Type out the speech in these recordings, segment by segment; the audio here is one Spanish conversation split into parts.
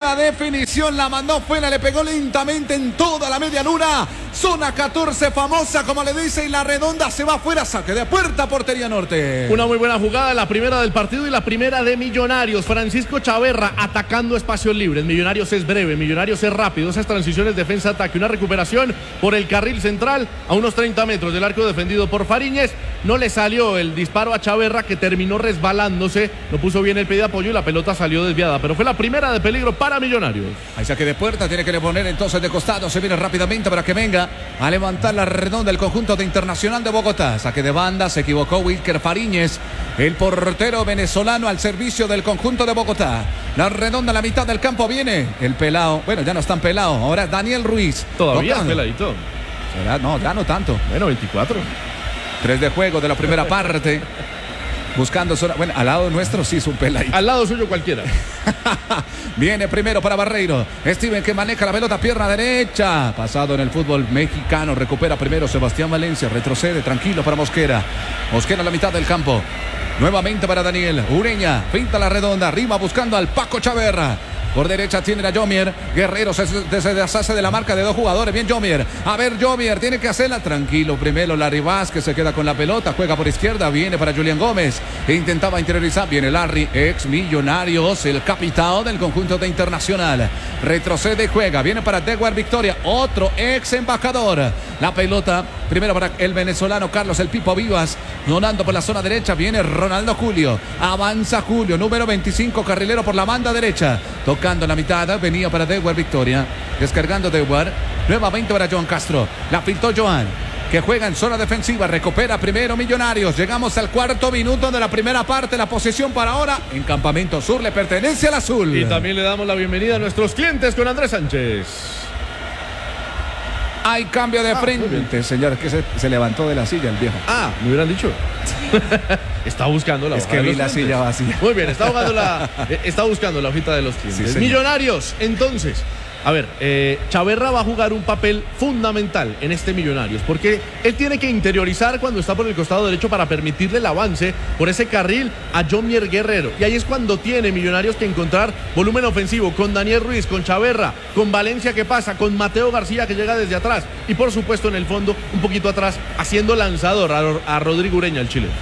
la definición, la mandó fuera, le pegó lentamente en toda la media luna. Zona 14 famosa, como le dice, y la redonda se va afuera, saque de puerta, portería norte. Una muy buena jugada, la primera del partido y la primera de Millonarios. Francisco Chaverra atacando espacios libres. Millonarios es breve, Millonarios es rápido. Esas transiciones defensa-ataque, una recuperación por el carril central a unos 30 metros del arco defendido por Fariñez. No le salió el disparo a Chaverra, que terminó resbalándose, no puso bien el pie de apoyo y la pelota salió desviada, pero fue la primera de peligro para Millonarios. Ahí saque de puerta, tiene que poner entonces de costado, se viene rápidamente para que venga a levantar la redonda el conjunto de Internacional de Bogotá. Saque de banda, se equivocó Wilker Fariñez, el portero venezolano al servicio del conjunto de Bogotá. La redonda a la mitad del campo viene el pelado, bueno, ya no es tan pelado, ahora Daniel Ruiz. Todavía es peladito. ¿Será? No, ya no tanto. Bueno, 24. 3 de juego de la primera parte. Buscando zona. Bueno, al lado nuestro sí es un peladito. Al lado suyo cualquiera. Viene primero para Barreiro. Steven, que maneja la pelota, pierna derecha. Pasado en el fútbol mexicano. Recupera primero Sebastián Valencia. Retrocede tranquilo para Mosquera. Mosquera a la mitad del campo. Nuevamente para Daniel Ureña. Pinta la redonda. Arriba buscando al Paco Chaverra. Por derecha tiene a Yomier. Guerrero se deshace de la marca de dos jugadores. Bien Yomier. A ver, Yomier tiene que hacerla. Tranquilo primero Larry Vázquez, se queda con la pelota. Juega por izquierda. Viene para Julián Gómez. Intentaba interiorizar. Viene Larry, ex Millonarios, el capitán del conjunto de Internacional. Retrocede y juega. Viene para Dewar Victoria. Otro ex embajador. La pelota primero para el venezolano Carlos El Pipo Vivas. Donando por la zona derecha. Viene Ronaldo Julio. Avanza Julio. Número 25. Carrilero por la banda derecha. Tocando la mitad, venía para Dewar Victoria, descargando Dewar, nuevamente para Joan Castro, la filtró Joan, que juega en zona defensiva, recupera primero Millonarios. Llegamos al cuarto minuto de la primera parte, la posesión para ahora en Campamento Sur le pertenece al azul. Y también le damos la bienvenida a nuestros clientes con Andrés Sánchez. Hay cambio de frente, señor, que se levantó de la silla el viejo. Me hubieran dicho. Está buscando la hoja. Es que vi la silla vacía. Muy bien, está buscando la hojita de los clientes. Sí, Millonarios, entonces. A ver, Chaverra va a jugar un papel fundamental en este Millonarios, porque él tiene que interiorizar cuando está por el costado derecho para permitirle el avance por ese carril a Yomier Guerrero. Y ahí es cuando tiene Millonarios que encontrar volumen ofensivo con Daniel Ruiz, con Chaverra, con Valencia que pasa, con Mateo García que llega desde atrás y por supuesto en el fondo, un poquito atrás, haciendo lanzador a Rodrigo Ureña, el chileno.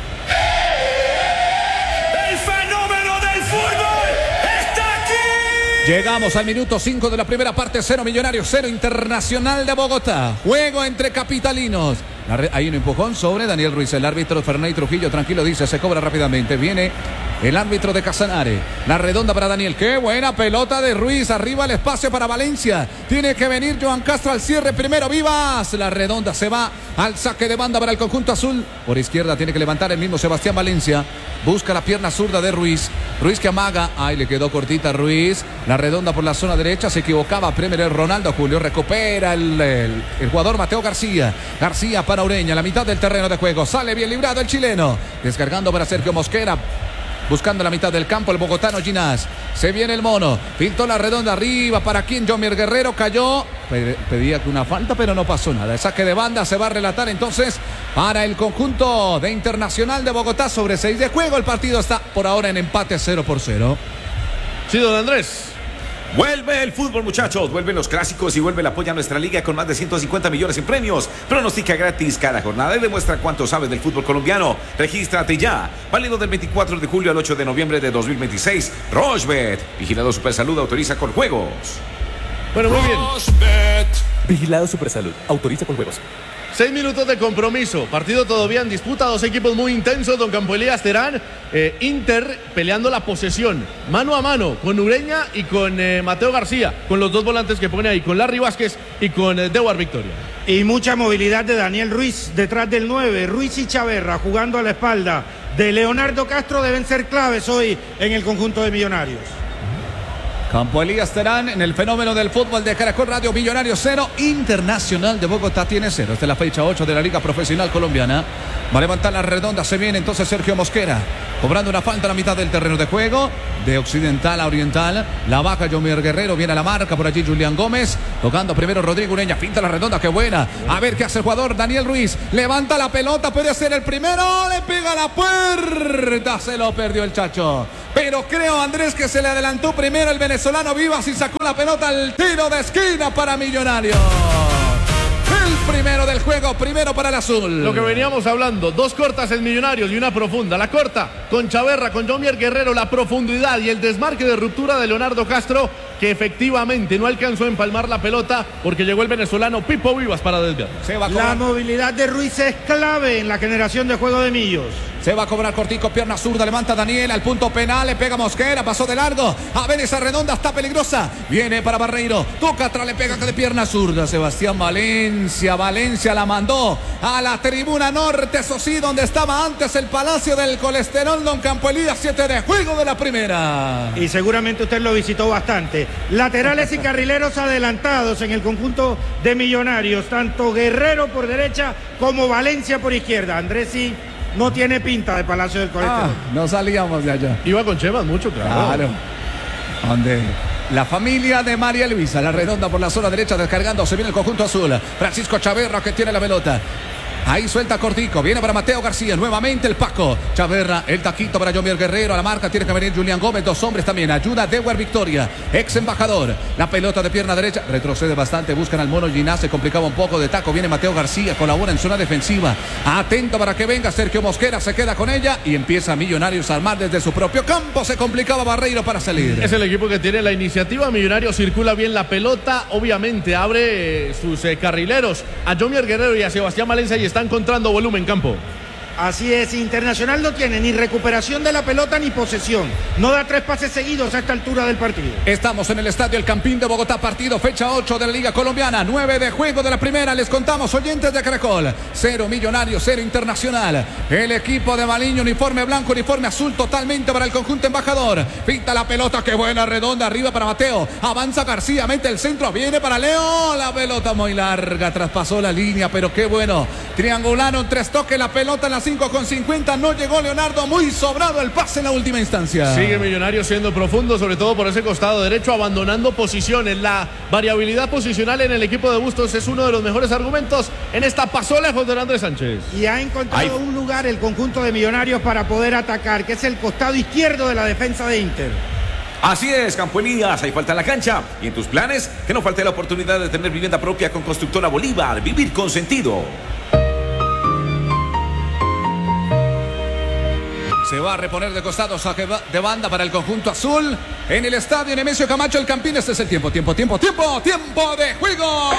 Llegamos al minuto 5 de la primera parte, 0 Millonarios, 0 Internacional de Bogotá. Juego entre capitalinos. Hay un empujón sobre Daniel Ruiz. El árbitro Ferney Trujillo, tranquilo, dice, se cobra rápidamente. Viene el árbitro de Casanare. La redonda para Daniel. Qué buena pelota de Ruiz. Arriba el espacio para Valencia. Tiene que venir Joan Castro al cierre primero. Vivas. La redonda se va al saque de banda para el conjunto azul. Por izquierda tiene que levantar el mismo Sebastián Valencia. Busca la pierna zurda de Ruiz. Ruiz que amaga. Ay, le quedó cortita Ruiz. La redonda por la zona derecha. Se equivocaba primero Ronaldo Julio. Recupera el jugador Mateo García. García para Ureña. La mitad del terreno de juego. Sale bien librado el chileno. Descargando para Sergio Mosquera. Buscando la mitad del campo el bogotano Ginás. Se viene el mono. Pintó la redonda arriba. ¿Para quién? Yomier Guerrero cayó. Pedía una falta, pero no pasó nada. El saque de banda se va a relatar entonces para el conjunto de Internacional de Bogotá sobre 6 de juego. El partido está por ahora en empate 0-0. Sí, don Andrés. Vuelve el fútbol, muchachos, vuelven los clásicos y vuelve el apoyo a nuestra liga con más de 150 millones en premios. Pronostica gratis cada jornada y demuestra cuánto sabes del fútbol colombiano. Regístrate ya. Válido del 24 de julio al 8 de noviembre de 2026. Rochebet. Vigilado Supersalud, autoriza con juegos. Bueno, muy bien. Vigilado Supersalud, autoriza con juegos. 6 minutos de compromiso, partido todavía en disputa, dos equipos muy intensos, don Campo Elías Terán, Inter peleando la posesión, mano a mano, con Ureña y con Mateo García, con los dos volantes que pone ahí, con Larry Vázquez y con Dewar Victoria. Y mucha movilidad de Daniel Ruiz detrás del 9, Ruiz y Chaverra jugando a la espalda de Leonardo Castro deben ser claves hoy en el conjunto de Millonarios. Campo Elías Terán en el fenómeno del fútbol de Caracol Radio. Millonarios 0, Internacional de Bogotá tiene 0. Esta es la fecha 8 de la Liga Profesional Colombiana. Va a levantar la redonda, se viene entonces Sergio Mosquera. cobrando una falta a la mitad del terreno de juego, de occidental a oriental. La baja Yomier Guerrero, viene a la marca por allí Julián Gómez, tocando primero Rodrigo Ureña, finta la redonda, qué buena. A ver qué hace el jugador Daniel Ruiz, levanta la pelota, puede ser el primero, le pega a la puerta, se lo perdió el Chacho. Pero creo, Andrés, que se le adelantó primero el venezolano Vivas y sacó la pelota al tiro de esquina para Millonarios. El primero del juego, primero para el azul. Lo que veníamos hablando, 2 cortas en Millonarios y una profunda. La corta con Chaverra, con Yomier Guerrero, la profundidad y el desmarque de ruptura de Leonardo Castro, que efectivamente no alcanzó a empalmar la pelota porque llegó el venezolano Pipo Vivas para desviar. La movilidad de Ruiz es clave en la generación de juego de Millos. Se va a cobrar cortico, pierna zurda, levanta Daniel al punto penal, le pega Mosquera, pasó de largo. A ver, esa redonda está peligrosa. Viene para Barreiro, toca atrás, le pega de pierna zurda. Sebastián Valencia la mandó a la tribuna norte, eso sí, donde estaba antes el Palacio del Colesterol, don Campo Elías, 7 de juego de la primera. Y seguramente usted lo visitó bastante. Laterales y carrileros adelantados en el conjunto de Millonarios, tanto Guerrero por derecha como Valencia por izquierda. Andrés sí no tiene pinta de Palacio del Colesterol. No salíamos de allá. Iba con Chevas mucho, claro. Donde la familia de María Luisa, la redonda por la zona derecha, descargando, se viene el conjunto azul. Francisco Chaverra que tiene la pelota. Ahí suelta cortico, viene para Mateo García, nuevamente el Paco. Chaverra, el taquito para Yomier Guerrero, a la marca tiene que venir Julián Gómez, 2 hombres también, ayuda Dewar Victoria, ex embajador. La pelota de pierna derecha, retrocede bastante, buscan al mono Ginás, se complicaba un poco de taco, viene Mateo García, colabora en zona defensiva. Atento para que venga Sergio Mosquera, se queda con ella y empieza Millonarios a armar desde su propio campo, se complicaba Barreiro para salir. Es el equipo que tiene la iniciativa, Millonarios circula bien la pelota, obviamente abre sus carrileros a Yomier Guerrero y a Sebastián Valencia y está encontrando volumen campo. Así es, Internacional no tiene ni recuperación de la pelota ni posesión. No da 3 pases seguidos a esta altura del partido. Estamos en el Estadio El Campín de Bogotá, partido fecha 8 de la Liga Colombiana, 9 de juego de la primera. Les contamos, oyentes de Caracol, 0 Millonarios, 0 Internacional. El equipo de Maliño, uniforme blanco, uniforme azul totalmente para el conjunto embajador. Pinta la pelota, qué buena redonda, arriba para Mateo. Avanza García, mete el centro, viene para Leo. La pelota muy larga, traspasó la línea, pero qué bueno. Triangularon 3 toques, la pelota en la 5:50, no llegó Leonardo, muy sobrado el pase en la última instancia. Sigue Millonarios siendo profundo, sobre todo por ese costado derecho, abandonando posiciones. La variabilidad posicional en el equipo de Bustos es uno de los mejores argumentos en esta pasó lejos de Andrés Sánchez. Y ha encontrado un lugar el conjunto de Millonarios para poder atacar, que es el costado izquierdo de la defensa de Inter. Así es, Campo Elías, hay falta en la cancha. Y en tus planes, que no falte la oportunidad de tener vivienda propia con Constructora Bolívar. Vivir con sentido. Se va a reponer de costado, saque de banda para el conjunto azul. En el estadio Nemesio Camacho, el Campín. Este es el tiempo de juego.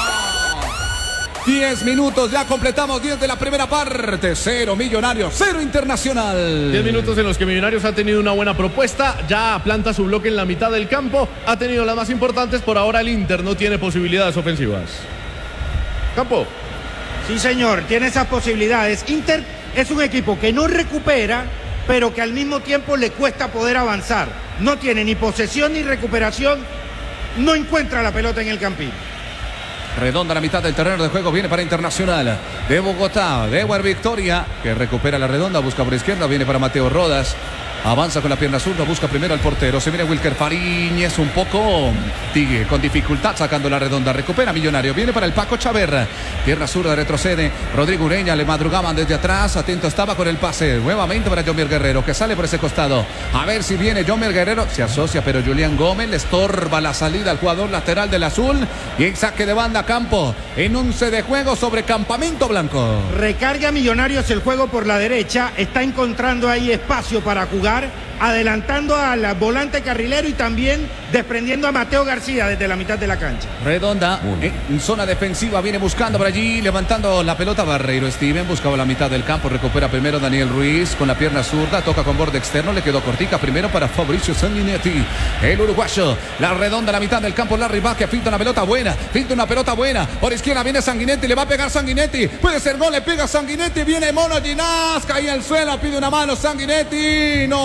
10 minutos, ya completamos 10 de la primera parte. 0 Millonarios, 0 Internacional. 10 minutos en los que Millonarios ha tenido una buena propuesta. Ya planta su bloque en la mitad del campo. Ha tenido las más importantes. Por ahora el Inter no tiene posibilidades ofensivas. Campo. Sí, señor, tiene esas posibilidades. Inter es un equipo que no recupera, pero que al mismo tiempo le cuesta poder avanzar. No tiene ni posesión ni recuperación. No encuentra la pelota en el Campín. Redonda la mitad del terreno de juego, viene para Internacional de Bogotá, Dewar Victoria, que recupera la redonda, busca por izquierda, viene para Mateo Rodas. Avanza con la pierna zurda, busca primero al portero. Se viene Wilker Fariñez un poco con dificultad sacando la redonda. Recupera Millonario. Viene para el Paco Chaverra. Pierna zurda, retrocede. Rodrigo Ureña le madrugaban desde atrás. Atento estaba con el pase. Nuevamente para Yomier Guerrero, que sale por ese costado. A ver si viene Yomier Guerrero. Se asocia, pero Julián Gómez le estorba la salida al jugador lateral del azul. Y en saque de banda Campo. En 11 de juego sobre Campamento Blanco. Recarga Millonarios el juego por la derecha. Está encontrando ahí espacio para jugar, adelantando al volante carrilero y también desprendiendo a Mateo García desde la mitad de la cancha. Redonda, en zona defensiva, viene buscando por allí, levantando la pelota Barreiro. Steven buscaba la mitad del campo, recupera primero Daniel Ruiz con la pierna zurda, toca con borde externo, le quedó cortica primero para Fabricio Sanguinetti, el uruguayo. La redonda, la mitad del campo, Larry Vázquez, finta una pelota buena, por izquierda viene Sanguinetti, le va a pegar Sanguinetti, puede ser gol, le pega Sanguinetti, viene Mono Ginás, cae al suelo, pide una mano Sanguinetti, no pasó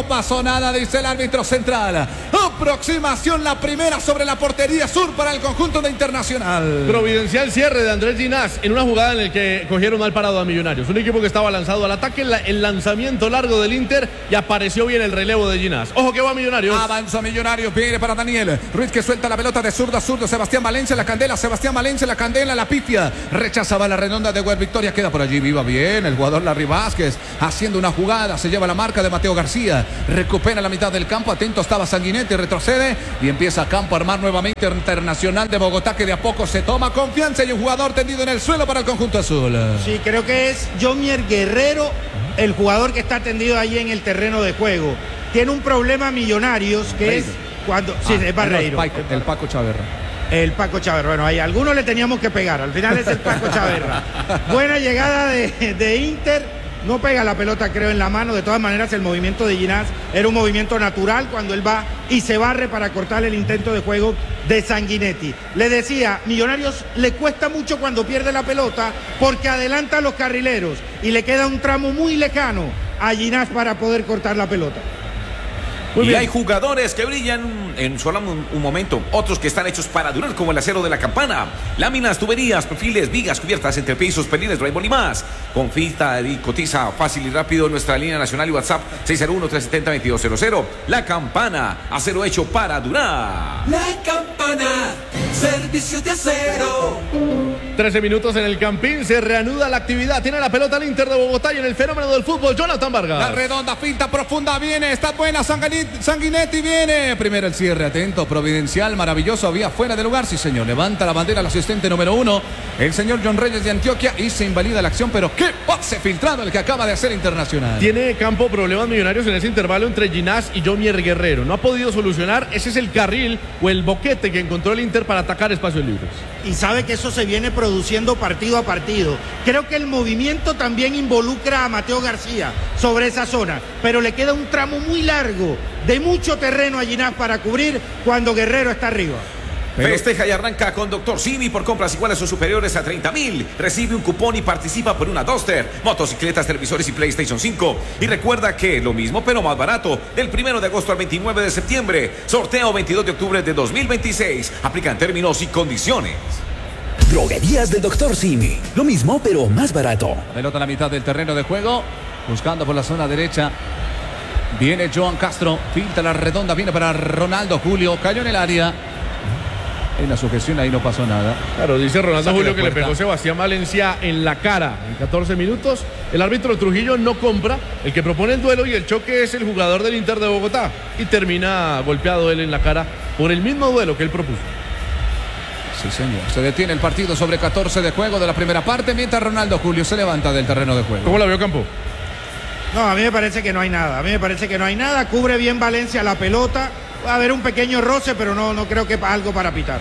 nada, dice el árbitro central. Aproximación la primera sobre la portería sur para el conjunto de Internacional. Providencial cierre de Andrés Ginás en una jugada en la que cogieron mal parado a Millonarios. Un equipo que estaba lanzado al ataque, el lanzamiento largo del Inter y apareció bien el relevo de Ginás. Ojo que va Millonarios. Avanza Millonarios, viene para Daniel Ruiz que suelta la pelota de zurdo a zurdo. Sebastián Valencia, la candela, Sebastián Valencia, la candela, la pifia. Rechazaba la redonda de Huer Victoria, queda por allí, viva bien el jugador Larry Vázquez, haciendo una jugada, se lleva la marca de Mateo García, recupera la mitad del campo, atento estaba Sanguinetti, retrocede y empieza a campo a armar nuevamente Internacional de Bogotá, que de a poco se toma confianza y un jugador tendido en el suelo para el conjunto azul. Sí, creo que es Jomier Guerrero, el jugador que está tendido ahí en el terreno de juego. Tiene un problema Millonarios que es cuando... Sí, es Barreiro. El Paco Chaverra. El Paco Chaverra. Bueno, ahí algunos le teníamos que pegar. Al final es el Paco Chaverra. Buena llegada de Inter. No pega la pelota, creo, en la mano. De todas maneras, el movimiento de Ginás era un movimiento natural cuando él va y se barre para cortar el intento de juego de Sanguinetti. Le decía, Millonarios le cuesta mucho cuando pierde la pelota porque adelanta a los carrileros y le queda un tramo muy lejano a Ginás para poder cortar la pelota. Y hay jugadores que brillan en solo un momento, otros que están hechos para durar, como el acero de la campana. Láminas, tuberías, perfiles, vigas, cubiertas, entrepisos, pelines, drywall y más. Confita y cotiza fácil y rápido en nuestra línea nacional y WhatsApp 601-370-2200. La Campana, acero hecho para durar. La Campana, servicios de acero. 13 minutos en el Campín, se reanuda la actividad. Tiene la pelota el Inter de Bogotá y en el fenómeno del fútbol, Jonathan Vargas. La redonda, finta profunda, viene, está buena, Sanguinetti viene. Primero el cierre, atento, Providencial, maravilloso, había fuera de lugar, sí señor. Levanta la bandera el asistente número 1, el señor John Reyes de Antioquia, y se invalida la acción, pero qué pase filtrado el que acaba de hacer Internacional. Tiene campo problemas Millonarios en ese intervalo entre Ginás y Jomier Guerrero. No ha podido solucionar, ese es el carril o el boquete que encontró el Inter para atacar espacios libres. Y sabe que eso se viene produciendo partido a partido. Creo que el movimiento también involucra a Mateo García sobre esa zona, pero le queda un tramo muy largo de mucho terreno a Ginás para cubrir cuando Guerrero está arriba. Festeja y arranca con Dr. Simi por compras iguales o superiores a 30.000. Recibe un cupón y participa por una Duster, motocicletas, televisores y PlayStation 5. Y recuerda que lo mismo pero más barato, del 1 de agosto al 29 de septiembre. Sorteo 22 de octubre de 2026. Aplican términos y condiciones. Droguerías del Dr. Simi. Lo mismo pero más barato. Pelota a la mitad del terreno de juego, buscando por la zona derecha. Viene Joan Castro, filtra la redonda, viene para Ronaldo Julio, cayó en el área. Hay una sujeción, ahí no pasó nada. Claro, dice Ronaldo Julio que le pegó Sebastián Valencia en la cara en 14 minutos. El árbitro Trujillo no compra. El que propone el duelo y el choque es el jugador del Inter de Bogotá. Y termina golpeado él en la cara por el mismo duelo que él propuso. Sí, señor. Se detiene el partido sobre 14 de juego de la primera parte, mientras Ronaldo Julio se levanta del terreno de juego. ¿Cómo la vio, Campo? No, a mí me parece que no hay nada. A mí me parece que no hay nada. Cubre bien Valencia la pelota. Va a haber un pequeño roce, pero no creo que algo para pitar.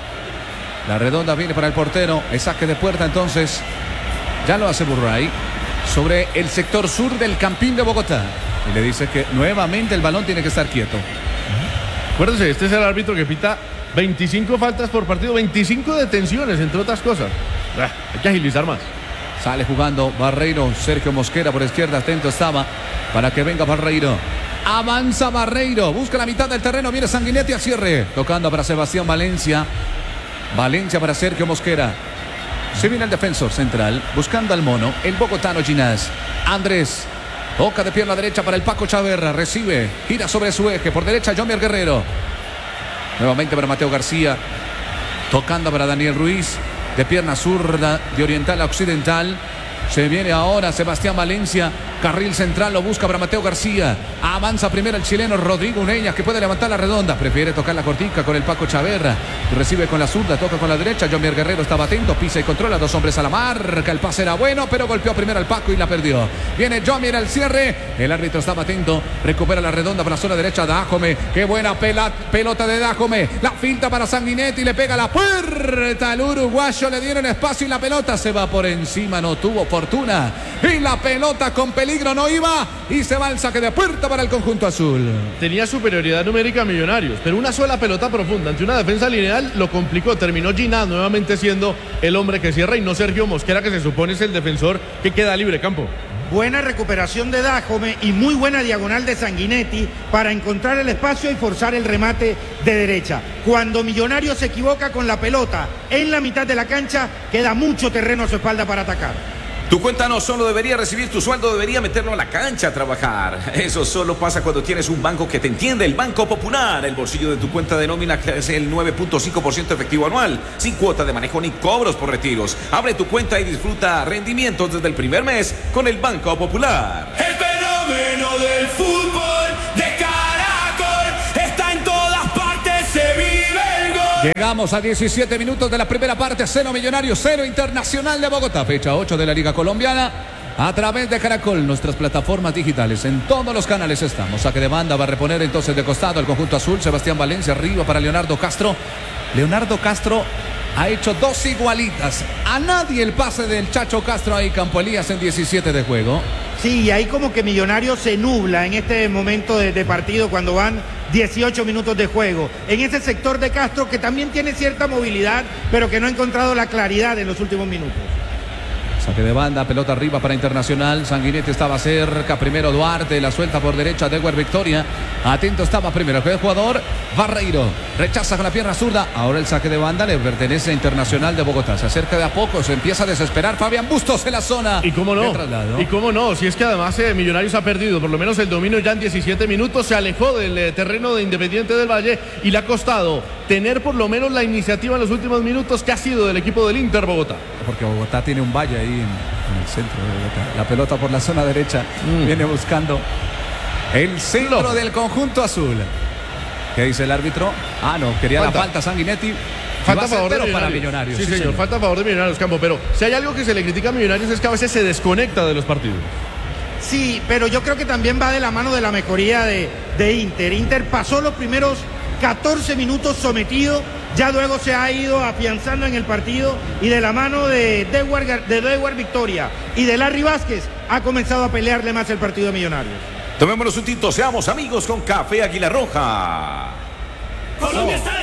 La redonda viene para el portero. El saque de puerta entonces. Ya lo hace Burray. Sobre el sector sur del Campín de Bogotá. Y le dice que nuevamente el balón tiene que estar quieto. Acuérdense, este es el árbitro que pita 25 faltas por partido, 25 detenciones, entre otras cosas. Hay que agilizar más. Sale jugando Barreiro, Sergio Mosquera por izquierda, atento estaba para que venga Barreiro. Avanza Barreiro, busca la mitad del terreno, viene Sanguinetti al cierre, tocando para Sebastián Valencia. Valencia para Sergio Mosquera. Se viene el defensor central, buscando al mono, el bogotano Ginás. Andrés, toca de pierna derecha para el Paco Chaverra, recibe, gira sobre su eje, por derecha Jomier Guerrero. Nuevamente para Mateo García, tocando para Daniel Ruiz. De pierna zurda, de oriental a occidental. Se viene ahora Sebastián Valencia. Carril central, lo busca para Mateo García. Avanza primero el chileno Rodrigo Uneñas, que puede levantar la redonda. Prefiere tocar la cortica con el Paco Chaverra. Recibe con la zurda, toca con la derecha. Jomier Guerrero estaba atento, pisa y controla. Dos hombres a la marca. El pase era bueno, pero golpeó primero al Paco y la perdió. Viene Jomier al cierre. El árbitro estaba atento. Recupera la redonda para la zona derecha. Dajome. Qué buena pelota de Dajome. La finta para Sanguinetti. Le pega la puerta al uruguayo. Le dieron espacio y la pelota se va por encima. No tuvo fortuna. Y la pelota con peligro no iba. Y se va el saque de puerta para el conjunto azul. Tenía superioridad numérica Millonarios, pero una sola pelota profunda ante una defensa lineal lo complicó. Terminó Ginás nuevamente siendo el hombre que cierra y no Sergio Mosquera, que se supone es el defensor que queda libre, Campo. buena recuperación de Dájome y muy buena diagonal de Sanguinetti para encontrar el espacio y forzar el remate de derecha. Cuando Millonarios se equivoca con la pelota en la mitad de la cancha, queda mucho terreno a su espalda para atacar. Tu cuenta no solo debería recibir tu sueldo, debería meterlo a la cancha a trabajar. Eso solo pasa cuando tienes un banco que te entiende, el Banco Popular. El bolsillo de tu cuenta de nómina crece el 9.5% efectivo anual, sin cuota de manejo ni cobros por retiros. Abre tu cuenta y disfruta rendimientos desde el primer mes con el Banco Popular. El fenómeno del fútbol de Caracol está en todas partes, se vive el gol. Llegamos a 17 minutos de la primera parte. 0 Millonarios, 0 Internacional de Bogotá. Fecha 8 de la Liga Colombiana. A través de Caracol, nuestras plataformas digitales. En todos los canales estamos. Saque de banda, va a reponer entonces de costado el conjunto azul. Sebastián Valencia arriba para Leonardo Castro. Leonardo Castro ha hecho 2 igualitas. A nadie el pase del Chacho Castro ahí, Campo Elías, en 17 de juego. Sí, y ahí como que Millonarios se nubla en este momento de partido cuando van 18 minutos de juego. En ese sector de Castro que también tiene cierta movilidad, pero que no ha encontrado la claridad en los últimos minutos. Saque de banda, pelota arriba para Internacional. Sanguinetti estaba cerca. Primero Duarte, la suelta por derecha. Dewar Victoria. Atento estaba primero el jugador. Barreiro rechaza con la pierna zurda. Ahora el saque de banda le pertenece a Internacional de Bogotá. Se acerca de a poco, se empieza a desesperar Fabián Bustos en la zona. Y cómo no. Y cómo no. Si es que además Millonarios ha perdido por lo menos el dominio ya en 17 minutos. Se alejó del terreno de Independiente del Valle y le ha costado tener por lo menos la iniciativa en los últimos minutos que ha sido del equipo del Inter Bogotá. Porque Bogotá tiene un valle ahí en el centro de Bogotá. La pelota por la zona derecha viene buscando el centro del conjunto azul. ¿Qué dice el árbitro? No, quería la falta Sanguinetti. Falta a favor de para Millonarios. Millonarios. Sí, señor, falta a favor de Millonarios, Campo. Pero si hay algo que se le critica a Millonarios es que a veces se desconecta de los partidos. Sí, pero yo creo que también va de la mano de la mejoría de Inter. Inter pasó los primeros 14 minutos sometido, ya luego se ha ido afianzando en el partido y de la mano de Dewar Victoria y de Larry Vázquez ha comenzado a pelearle más el partido de Millonarios. Tomémonos un tinto, seamos amigos con Café Águila Roja. Colombia está